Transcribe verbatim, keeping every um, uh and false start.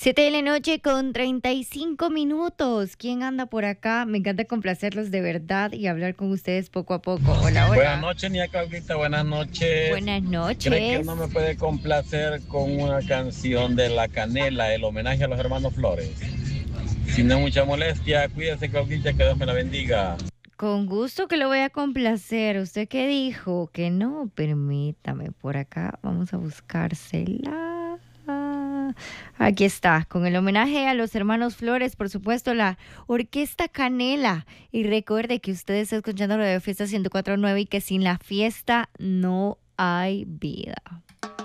Siete de la noche con treinta y cinco minutos. ¿Quién anda por acá? Me encanta complacerlos de verdad y hablar con ustedes poco a poco. Hola, Buenas hola. noches, Nia Claudita, buenas noches. Buenas ¿Cree que noches. uno me puede complacer con una canción de La Canela, el homenaje a los hermanos Flores? Si no es mucha molestia, cuídese, Claudita, que Dios me la bendiga. Con gusto que lo voy a complacer. ¿Usted qué dijo? Que no, permítame. Por acá vamos a buscársela. Aquí está, con el homenaje a los hermanos Flores, por supuesto, la Orquesta Canela. Y recuerde que usted está escuchando lo de Fiesta ciento cuatro punto nueve y que sin la fiesta no hay vida.